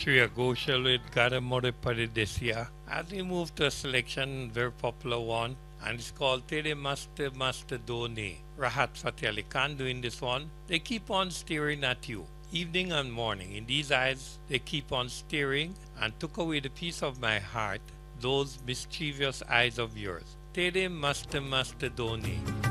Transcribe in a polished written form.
Shreya Ghoshal with Gadamode Paridesya. As we move to a selection, very popular one, and it's called Tere Maste Maste Doni. Rahat Fateh Ali Khan doing this one. They keep on staring at you, evening and morning. In these eyes, they keep on staring and took away the peace of my heart, those mischievous eyes of yours. Tere Maste Maste Doni.